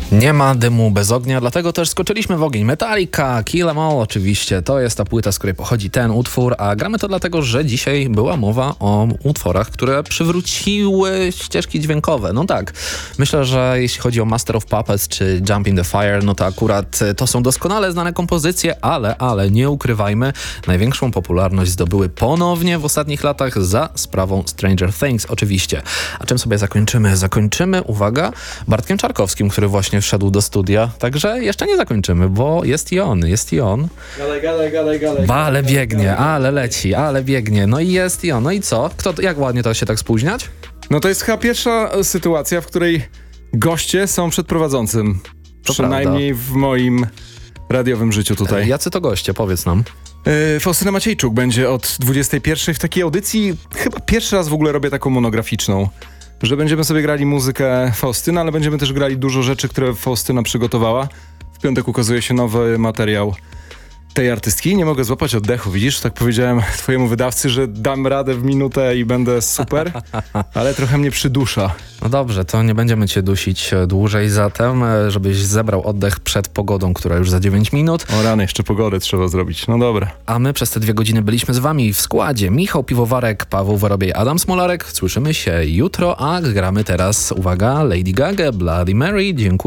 Nie ma dymu bez ognia, dlatego też skoczyliśmy w ogień. Metallica, Kill 'Em All oczywiście, to jest ta płyta, z której pochodzi ten utwór, a gramy to dlatego, że dzisiaj była mowa o utworach, które przywróciły ścieżki dźwiękowe. No tak, myślę, że jeśli chodzi o Master of Puppets czy Jump in the Fire, no to akurat to są doskonale znane kompozycje, ale nie ukrywajmy, największą popularność zdobyły ponownie w ostatnich latach za sprawą Stranger Things oczywiście. A czym sobie zakończymy? Zakończymy, uwaga, Bartkiem Czarkowskim, który właśnie wszedł do studia, także jeszcze nie zakończymy, bo jest i on. Galej. Ale biegnie, ale leci, ale biegnie, no i jest i on. No i co? Jak ładnie to się tak spóźniać? No to jest chyba pierwsza sytuacja, w której goście są przed prowadzącym. To przynajmniej prawda. w moim radiowym życiu tutaj. Jacy to goście? Powiedz nam. Faustyna Maciejczuk będzie od 21 w takiej audycji. Chyba pierwszy raz w ogóle robię taką monograficzną, że będziemy sobie grali muzykę Faustyny, ale będziemy też grali dużo rzeczy, które Faustyna przygotowała. W piątek ukazuje się nowy materiał tej artystki. Nie mogę złapać oddechu, widzisz? Tak powiedziałem twojemu wydawcy, że dam radę w minutę i będę super, ale trochę mnie przydusza. No dobrze, to nie będziemy cię dusić dłużej zatem, żebyś zebrał oddech przed pogodą, która już za 9 minut. O rany, jeszcze pogodę trzeba zrobić. No dobra. A my przez te 2 godziny byliśmy z wami w składzie. Michał Piwowarek, Paweł Worobiej, Adam Smolarek. Słyszymy się jutro, a gramy teraz, uwaga, Lady Gaga, Bloody Mary. Dziękuję.